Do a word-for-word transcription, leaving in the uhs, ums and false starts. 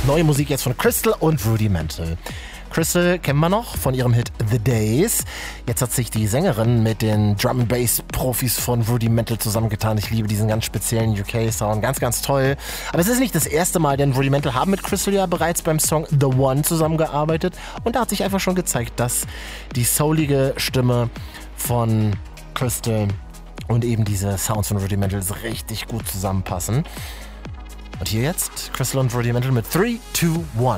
Neue Musik jetzt von Crystal und Rudimental. Crystal kennen wir noch von ihrem Hit The Days. Jetzt hat sich die Sängerin mit den Drum and Bass Profis von Rudimental zusammengetan. Ich liebe diesen ganz speziellen U K-Sound, ganz, ganz toll. Aber es ist nicht das erste Mal, denn Rudimental haben mit Crystal ja bereits beim Song The One zusammengearbeitet. Und da hat sich einfach schon gezeigt, dass die soulige Stimme von Crystal und eben diese Sounds von Rudimental richtig gut zusammenpassen. Und hier jetzt Crystal und Rudimental mit three, two, one.